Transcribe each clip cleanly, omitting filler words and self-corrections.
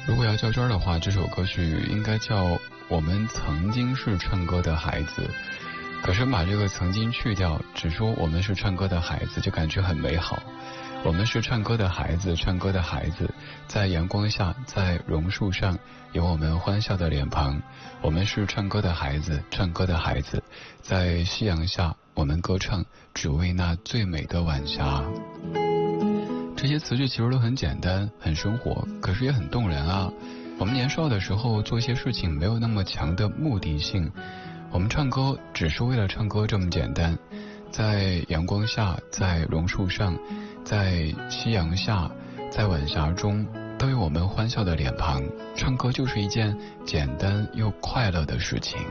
如果要较真儿的话，这首歌曲应该叫《我们曾经是唱歌的孩子》。可是把这个曾经去掉，只说我们是唱歌的孩子，就感觉很美好。我们是唱歌的孩子，唱歌的孩子，在阳光下，在榕树上，有我们欢笑的脸庞。我们是唱歌的孩子，唱歌的孩子，在夕阳下，我们歌唱，只为那最美的晚霞。这些词句其实都很简单，很生活，可是也很动人啊。我们年少的时候做一些事情没有那么强的目的性，我们唱歌只是为了唱歌这么简单。在阳光下，在榕树上，在夕阳下，在晚霞中，都有我们欢笑的脸庞。唱歌就是一件简单又快乐的事情。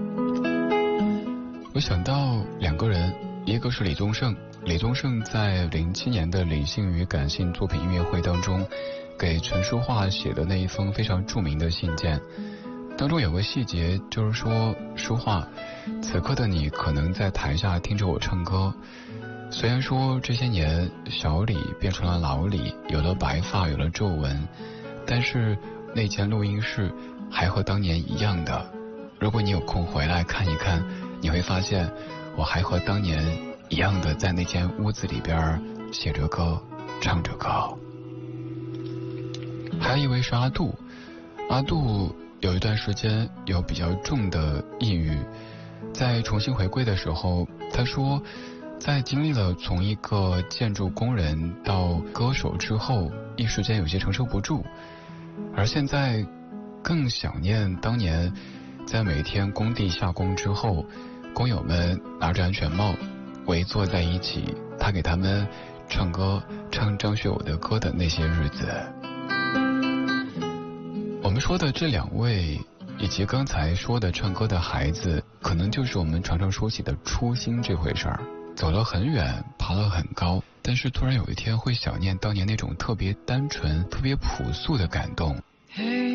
我想到两个人，一个是李宗盛。李宗盛在07年的理性与感性作品音乐会当中，给陈淑桦写的那一封非常著名的信件，当中有个细节，就是说，淑桦，此刻的你可能在台下听着我唱歌，虽然说这些年小李变成了老李，有了白发，有了皱纹，但是那间录音室还和当年一样的。如果你有空回来看一看，你会发现我还和当年一样的在那间屋子里边写着歌，唱着歌。还以为是阿杜，阿杜有一段时间有比较重的抑郁，在重新回归的时候，他说在经历了从一个建筑工人到歌手之后，一时间有些承受不住，而现在更想念当年在每天工地下工之后，工友们拿着安全帽围坐在一起，他给他们唱歌，唱张学友的歌的那些日子。我们说的这两位以及刚才说的唱歌的孩子，可能就是我们常常说起的初心这回事儿。走了很远，爬了很高，但是突然有一天会想念当年那种特别单纯、特别朴素的感动。 嘿